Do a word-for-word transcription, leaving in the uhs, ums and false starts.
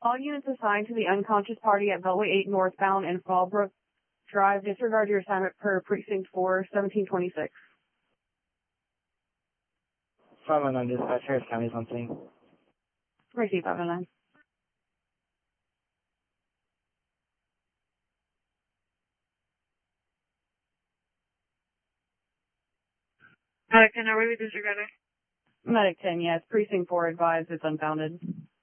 All units assigned to the unconscious party at Beltway eight northbound and Fallbrook Drive, disregard your assignment per Precinct four, seventeen twenty-six. five one nine, dispatch, Harris County is on scene. Receive five oh nine. Medic ten, are we with disregarded? Medic ten, yes. Precinct four advised it's unfounded.